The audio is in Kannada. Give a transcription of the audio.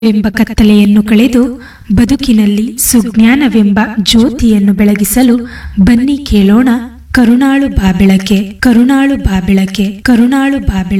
ಎಂಬ ಕತ್ತಲೆಯನ್ನು ಕಳೆದು ಬದುಕಿನಲ್ಲಿ ಸುಜ್ಞಾನವೆಂಬ ಜ್ಯೋತಿಯನ್ನು ಬೆಳಗಿಸಲು ಬನ್ನಿ ಕೇಳೋಣ ಕರುಣಾಳು ಬಾಬೆಳಕೆ ಕರುಣಾಳು ಬಾಬೆಳಕೆ ಕರುಣಾಳು ಬಾಬೆಳಕೆ.